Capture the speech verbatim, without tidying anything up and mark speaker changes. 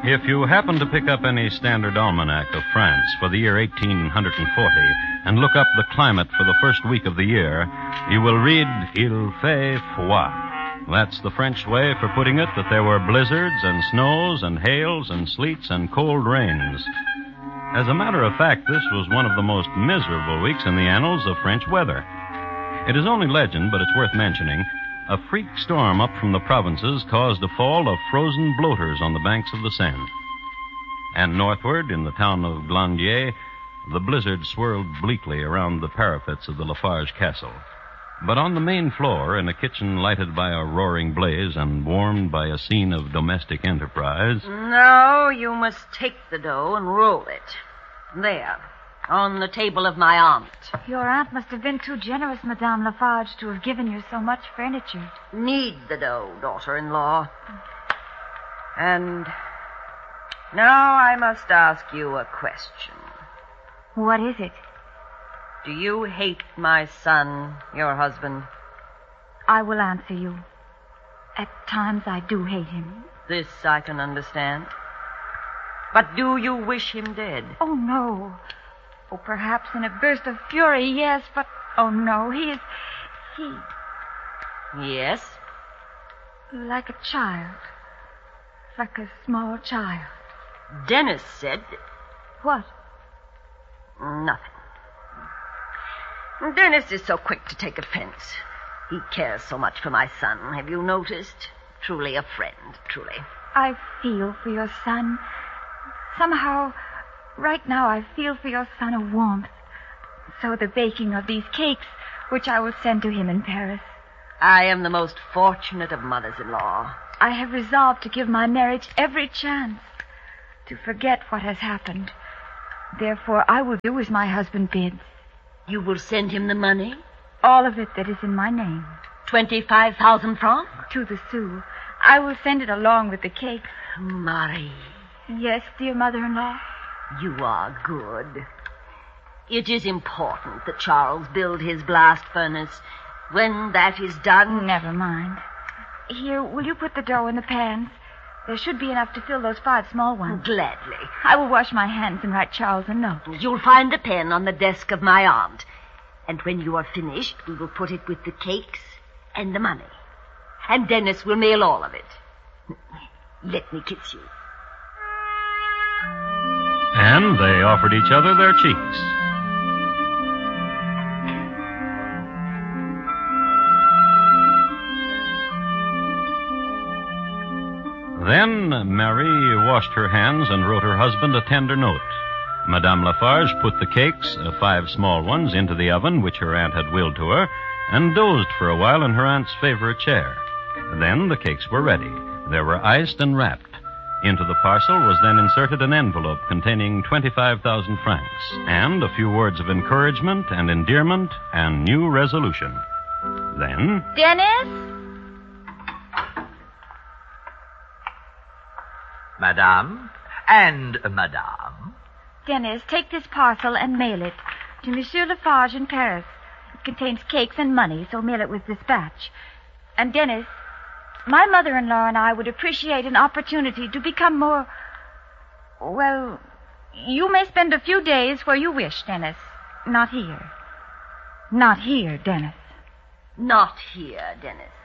Speaker 1: If you happen to pick up any standard almanac of France for the year eighteen forty and look up the climate for the first week of the year, you will read Il fait froid. That's the French way for putting it that there were blizzards and snows and hails and sleets and cold rains. As a matter of fact, this was one of the most miserable weeks in the annals of French weather. It is only legend, but it's worth mentioning. A freak storm up from the provinces caused a fall of frozen bloaters on the banks of the Seine. And northward, in the town of Glandier, the blizzard swirled bleakly around the parapets of the Lafarge castle. But on the main floor, in a kitchen lighted by a roaring blaze and warmed by a scene of domestic enterprise...
Speaker 2: No, you must take the dough and roll it. There, on the table of my aunt.
Speaker 3: Your aunt must have been too generous, Madame Lafarge, to have given you so much furniture.
Speaker 2: Knead the dough, daughter-in-law. And now I must ask you a question.
Speaker 3: What is it?
Speaker 2: Do you hate my son, your husband?
Speaker 3: I will answer you. At times I do hate him.
Speaker 2: This I can understand. But do you wish him dead?
Speaker 3: Oh, no. Oh, perhaps in a burst of fury, yes, but... Oh, no, he is... He...
Speaker 2: Yes?
Speaker 3: Like a child. Like a small child.
Speaker 2: Dennis said...
Speaker 3: What?
Speaker 2: Nothing. Dennis is so quick to take offense. He cares so much for my son. Have you noticed? Truly a friend, truly.
Speaker 3: I feel for your son. Somehow, right now I feel for your son a warmth. So the baking of these cakes, which I will send to him in Paris.
Speaker 2: I am the most fortunate of mothers-in-law.
Speaker 3: I have resolved to give my marriage every chance to forget what has happened. Therefore, I will do as my husband bids.
Speaker 2: You will send him the money?
Speaker 3: All of it that is in my name.
Speaker 2: Twenty-five thousand francs?
Speaker 3: To the sou. I will send it along with the cakes.
Speaker 2: Marie.
Speaker 3: Yes, dear mother-in-law?
Speaker 2: You are good. It is important that Charles build his blast furnace. When that is done...
Speaker 3: Never mind. Here, will you put the dough in the pans? There should be enough to fill those five small ones.
Speaker 2: Gladly.
Speaker 3: I will wash my hands and write Charles a note.
Speaker 2: You'll find a pen on the desk of my aunt. And when you are finished, we will put it with the cakes and the money. And Dennis will mail all of it. Let me kiss you.
Speaker 1: And they offered each other their cheeks. Then Marie washed her hands and wrote her husband a tender note. Madame Lafarge put the cakes, uh, five small ones, into the oven, which her aunt had willed to her, and dozed for a while in her aunt's favorite chair. Then the cakes were ready. They were iced and wrapped. Into the parcel was then inserted an envelope containing twenty-five thousand francs, and a few words of encouragement and endearment and new resolution. Then...
Speaker 3: Dennis?
Speaker 4: Madame, and Madame.
Speaker 3: Dennis, take this parcel and mail it to Monsieur Lafarge in Paris. It contains cakes and money, so mail it with dispatch. And Dennis, my mother-in-law and I would appreciate an opportunity to become more... Well, you may spend a few days where you wish, Dennis. Not here. Not here, Dennis.
Speaker 2: Not here, Dennis.